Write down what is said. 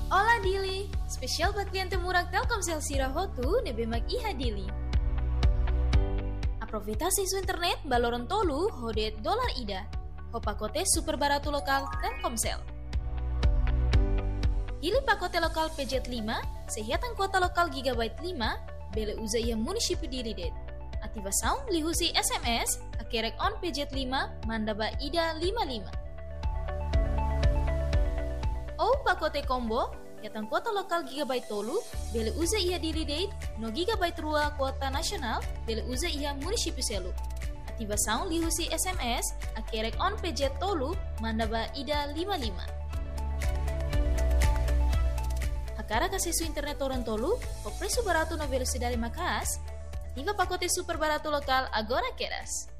Ola Dili, spesial buat klien murah Telkomsel Sirahotu nebemak iha Dili. Aproveita sisu internet baloron tolu hodet dolar ida. Hopakote super baratu lokal Telkomsel. Pilih pakote lokal PJ 5, sehatan kuota lokal gigabyte 5, bele uza ia munisipi diri det. Aktiva sound lihusi SMS, akerek on PJ 5, mandaba ida 55. Oh pakote combo, yatan kuota lokal gigabyte tolu, bele uza ia diri date, no gigabyte rua kuota nasional, bele uza ia munisipi selu. Aktiva sound lihusi SMS, akerek on PJ tolu, mandaba ida 55. Hakara kasisu internet torrent tolu, o preço barato no velocidade macas, ativa pacote super barato lokal agora queras.